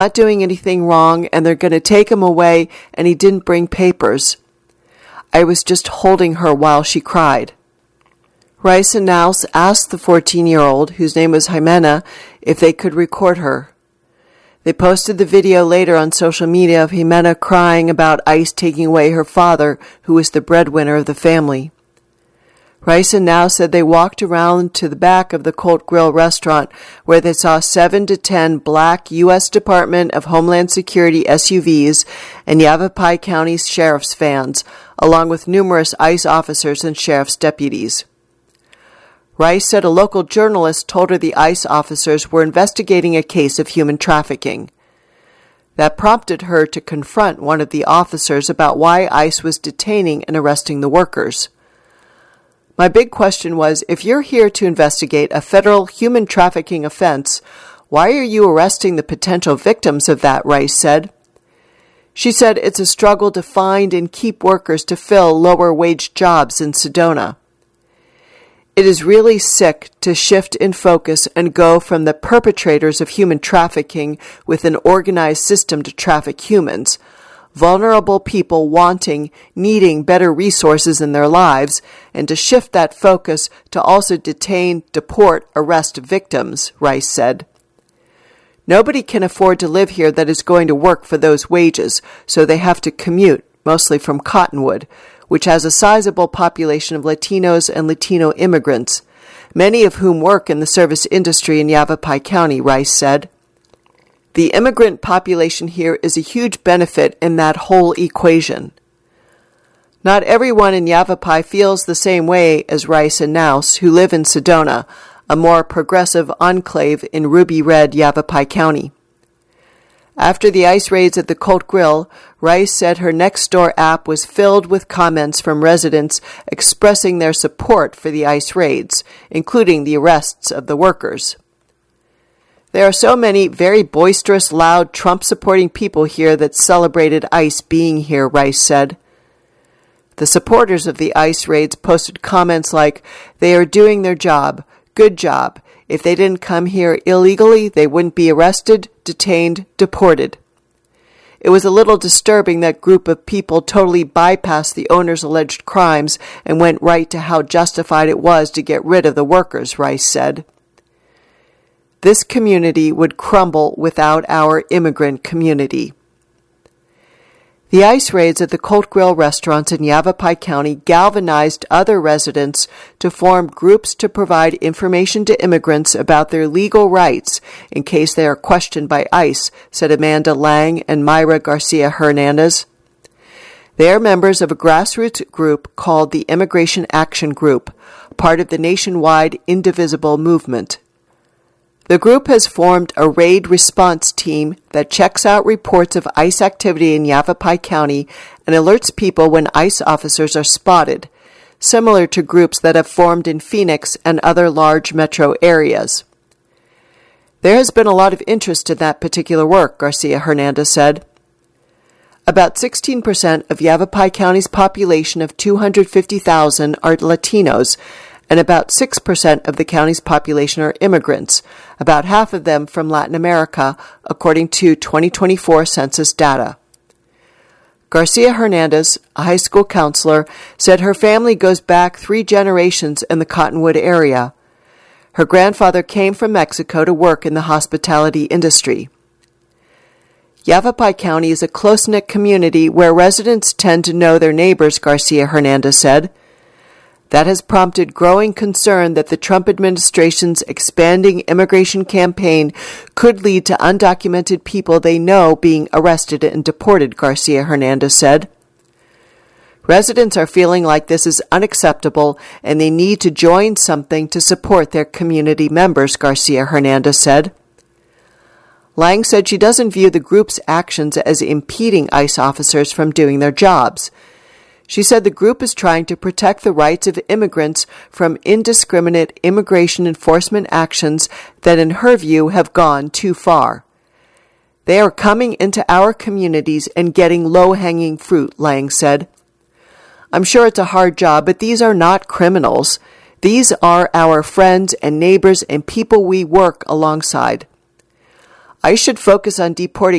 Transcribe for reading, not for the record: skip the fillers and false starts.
not doing anything wrong and they're going to take him away and he didn't bring papers. I was just holding her while she cried. Rice and Naus asked the 14-year-old, whose name was Jimena, if they could record her. They posted the video later on social media of Jimena crying about ICE taking away her father, who was the breadwinner of the family. Rice and Naus said they walked around to the back of the Colt Grill restaurant where they saw 7 to 10 black U.S. Department of Homeland Security SUVs and Yavapai County Sheriff's vans, along with numerous ICE officers and sheriff's deputies. Rice said a local journalist told her the ICE officers were investigating a case of human trafficking. That prompted her to confront one of the officers about why ICE was detaining and arresting the workers. My big question was, if you're here to investigate a federal human trafficking offense, why are you arresting the potential victims of that, Rice said. She said it's a struggle to find and keep workers to fill lower-wage jobs in Sedona. It is really sick to shift in focus and go from the perpetrators of human trafficking with an organized system to traffic humans, vulnerable people needing better resources in their lives, and to shift that focus to also detain, deport, arrest victims, Rice said. Nobody can afford to live here that is going to work for those wages, so they have to commute, mostly from Cottonwood, which has a sizable population of Latinos and Latino immigrants, many of whom work in the service industry in Yavapai County, Rice said. The immigrant population here is a huge benefit in that whole equation. Not everyone in Yavapai feels the same way as Rice and Naus, who live in Sedona, a more progressive enclave in Ruby Red, Yavapai County. After the ICE raids at the Colt Grill, Rice said her Nextdoor app was filled with comments from residents expressing their support for the ICE raids, including the arrests of the workers. There are so many very boisterous, loud, Trump-supporting people here that celebrated ICE being here, Rice said. The supporters of the ICE raids posted comments like, "They are doing their job. Good job. If they didn't come here illegally, they wouldn't be arrested, detained, deported." It was a little disturbing that group of people totally bypassed the owner's alleged crimes and went right to how justified it was to get rid of the workers, Rice said. This community would crumble without our immigrant community. The ICE raids at the Colt Grill restaurants in Yavapai County galvanized other residents to form groups to provide information to immigrants about their legal rights in case they are questioned by ICE, said Amanda Lang and Myra Garcia Hernandez. They are members of a grassroots group called the Immigration Action Group, part of the nationwide Indivisible movement. The group has formed a raid response team that checks out reports of ICE activity in Yavapai County and alerts people when ICE officers are spotted, similar to groups that have formed in Phoenix and other large metro areas. There has been a lot of interest in that particular work, Garcia Hernandez said. About 16% of Yavapai County's population of 250,000 are Latinos, and about 6% of the county's population are immigrants, about half of them from Latin America, according to 2024 census data. Garcia Hernandez, a high school counselor, said her family goes back 3 generations in the Cottonwood area. Her grandfather came from Mexico to work in the hospitality industry. Yavapai County is a close-knit community where residents tend to know their neighbors, Garcia Hernandez said. That has prompted growing concern that the Trump administration's expanding immigration campaign could lead to undocumented people they know being arrested and deported, Garcia Hernandez said. Residents are feeling like this is unacceptable and they need to join something to support their community members, Garcia Hernandez said. Lang said she doesn't view the group's actions as impeding ICE officers from doing their jobs. She said the group is trying to protect the rights of immigrants from indiscriminate immigration enforcement actions that, in her view, have gone too far. They are coming into our communities and getting low-hanging fruit, Lang said. I'm sure it's a hard job, but these are not criminals. These are our friends and neighbors and people we work alongside. I should focus on deporting